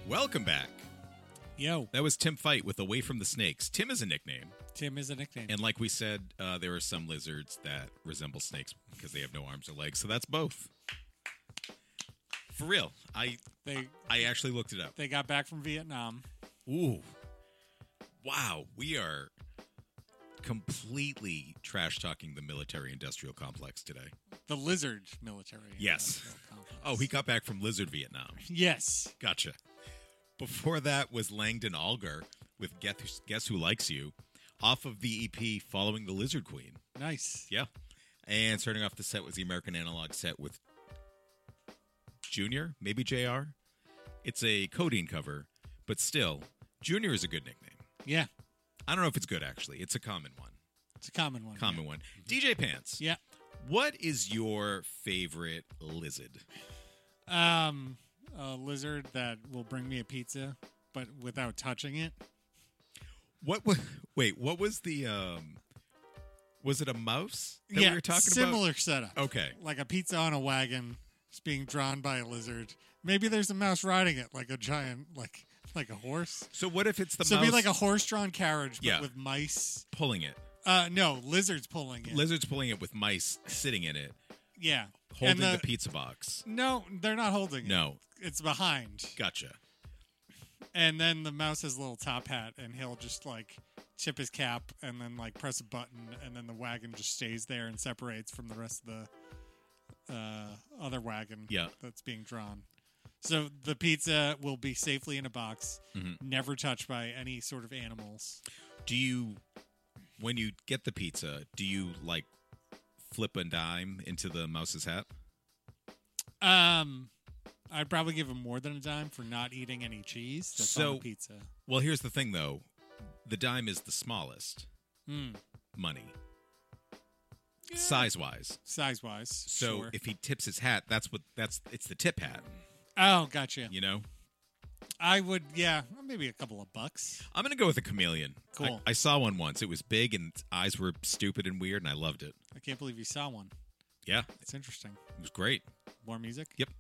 Welcome back. Yo, That was Tim Fight with Away from the Snakes. Tim is a nickname. Tim is a nickname. And like we said, there are some lizards that resemble snakes because they have no arms or legs. So that's both. For real. I actually looked it up. They got back from Vietnam. Ooh. Wow. We are completely trash-talking the military-industrial complex today. The lizard military. Yes. Complex. Oh, he got back from Lizard Vietnam. Yes. Gotcha. Before that was Langdon Algar with Guess Who Likes You off of the EP Following the Lizard Queen. Nice. Yeah. And starting off the set was the American Analog set with Junior, maybe JR. It's a Codeine cover, but still, Junior is a good nickname. Yeah. I don't know if it's good, actually. It's a common one. It's a common one. Common one. DJ Pants. Yeah. What is your favorite lizard? A lizard that will bring me a pizza, but without touching it. What was the was it a mouse that yeah, we were talking similar setup. Okay. Like a pizza on a wagon. It's being drawn by a lizard. Maybe there's a mouse riding it, like a giant, like a horse. So what if it's the So mouse it'd be like a horse-drawn carriage, but Yeah. with mice. pulling it? No, lizards pulling it. Lizards pulling it with mice sitting in it, Yeah. holding And the pizza box. No, they're not holding it. No. It's behind. Gotcha. And then the mouse has a little top hat, and he'll just like tip his cap and then like press a button, and then the wagon just stays there and separates from the rest of the other wagon Yeah. that's being drawn. So the pizza will be safely in a box, never touched by any sort of animals. Do you, when you get the pizza, do you like flip a dime into the mouse's hat? I'd probably give him more than a dime for not eating any cheese that's on the pizza. Well, here's the thing, though. The dime is the smallest money, size-wise. Size-wise, So sure. if he tips his hat, it's the tip hat. Oh, gotcha. You know. I would, yeah, maybe a couple of bucks. I'm gonna go with a chameleon. Cool. I saw one once. It was big and its eyes were stupid and weird, and I loved it. I can't believe you saw one. Yeah, It's interesting. it was great. More music? Yep.